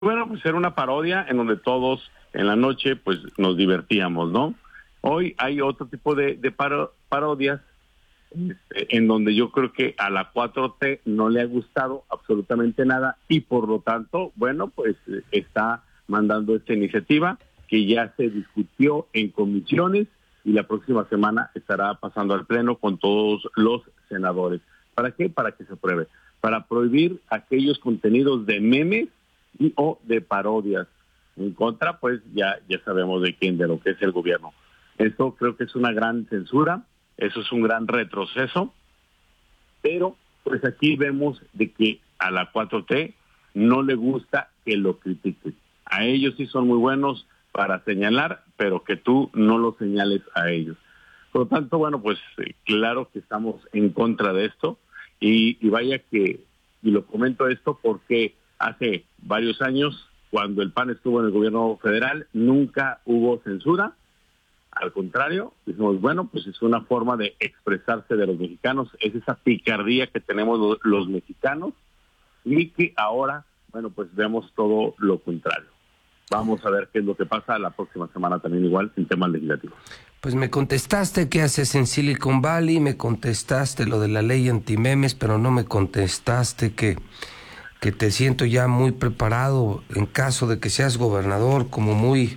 Bueno, pues era una parodia en donde todos en la noche pues nos divertíamos, ¿no? Hoy hay otro tipo de parodias en donde yo creo que a la 4T no le ha gustado absolutamente nada y por lo tanto, bueno, pues está mandando esta iniciativa que ya se discutió en comisiones y la próxima semana estará pasando al pleno con todos los senadores. ¿Para qué? Para que se apruebe. Para prohibir aquellos contenidos de memes y o de parodias. En contra, pues ya sabemos de quién, de lo que es el gobierno. Esto creo que es una gran censura, eso es un gran retroceso, pero pues aquí vemos de que a la 4T no le gusta que lo critiquen. A ellos sí son muy buenos para señalar, pero que tú no lo señales a ellos. Por lo tanto, bueno, pues claro que estamos en contra de esto y vaya que, y lo comento esto porque hace varios años, cuando el PAN estuvo en el gobierno federal, nunca hubo censura. Al contrario, dijimos, bueno, pues es una forma de expresarse de los mexicanos, es esa picardía que tenemos los mexicanos y que ahora, bueno, pues vemos todo lo contrario. Vamos a ver qué es lo que pasa la próxima semana también igual en temas legislativos. Pues me contestaste qué haces en Silicon Valley, me contestaste lo de la ley antimemes, pero no me contestaste que te siento ya muy preparado en caso de que seas gobernador, como muy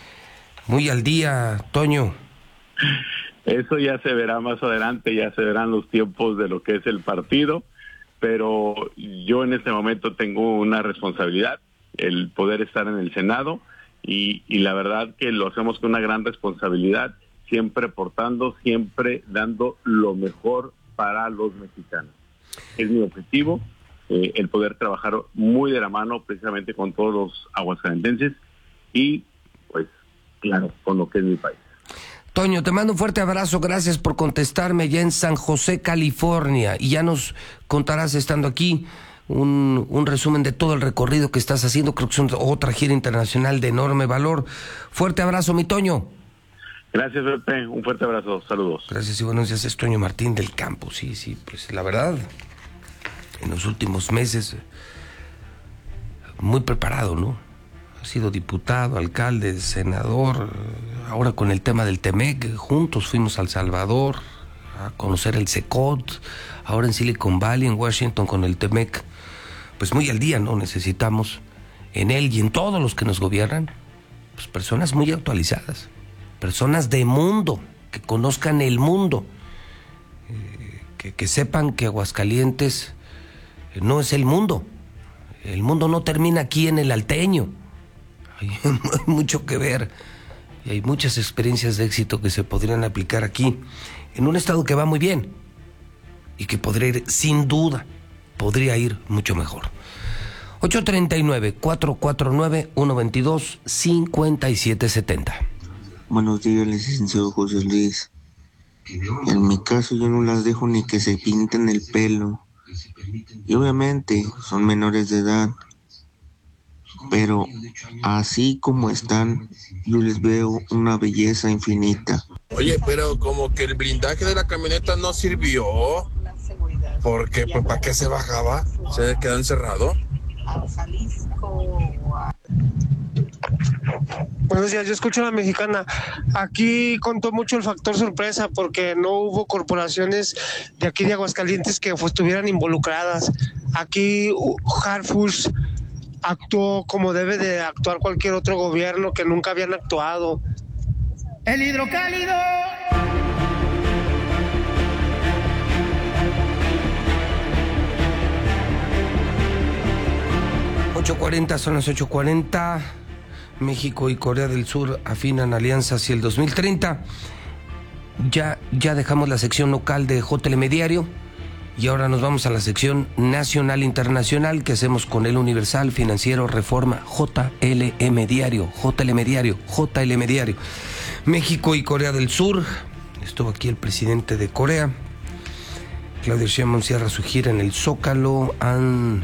al día, Toño. Eso ya se verá más adelante, ya se verán los tiempos de lo que es el partido, pero yo en este momento tengo una responsabilidad, el poder estar en el Senado, y la verdad que lo hacemos con una gran responsabilidad, siempre aportando, siempre dando lo mejor para los mexicanos. Es mi objetivo, el poder trabajar muy de la mano precisamente con todos los aguascalentenses y pues claro, con lo que es mi país. Toño, te mando un fuerte abrazo, gracias por contestarme ya en San José, California, y ya nos contarás estando aquí un resumen de todo el recorrido que estás haciendo, creo que es otra gira internacional de enorme valor. Fuerte abrazo, mi Toño. Gracias, Pepe, un fuerte abrazo, saludos. Gracias y buenos días, es Toño Martín del Campo, sí, pues la verdad, en los últimos meses, muy preparado, ¿no? Ha sido diputado, alcalde, senador, ahora con el tema del TEMEC, juntos fuimos a El Salvador a conocer el CECOT, ahora en Silicon Valley, en Washington con el TEMEC, pues muy al día, ¿no? Necesitamos en él y en todos los que nos gobiernan, pues personas muy actualizadas, personas de mundo, que conozcan el mundo, que sepan que Aguascalientes no es el mundo no termina aquí en el Alteño. Hay mucho que ver y hay muchas experiencias de éxito que se podrían aplicar aquí en un estado que va muy bien y que podría ir, sin duda, podría ir mucho mejor. 839-449-122-5770. Buenos días, licenciado José Luis. En mi caso yo no las dejo ni que se pinten el pelo. Y obviamente son menores de edad. Pero así como están, yo les veo una belleza infinita. Oye, pero como que el blindaje de la camioneta no sirvió, porque pues ¿para qué se bajaba? ¿Se quedó encerrado? Buenos días, yo escucho a la mexicana. Aquí contó mucho el factor sorpresa porque no hubo corporaciones de aquí de Aguascalientes que estuvieran involucradas. Aquí Harfush actuó como debe de actuar cualquier otro gobierno que nunca habían actuado. El hidrocálido. 8:40, son las 8:40. México y Corea del Sur afinan alianza hacia el 2030. Ya dejamos la sección local de JLM Diario y ahora nos vamos a la sección nacional internacional que hacemos con El Universal, Financiero, Reforma, JLM Diario. México y Corea del Sur. Estuvo aquí el presidente de Corea. Claudio Sheinbaum cierra su gira en el Zócalo. Han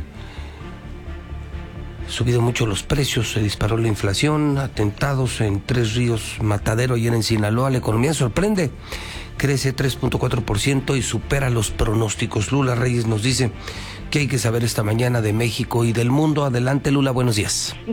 subido mucho los precios, se disparó la inflación, atentados en Tres Ríos, Matadero, ayer en Sinaloa. La economía sorprende. crece 3.4% y supera los pronósticos. Lula Reyes nos dice qué hay que saber esta mañana de México y del mundo. Adelante, Lula, buenos días.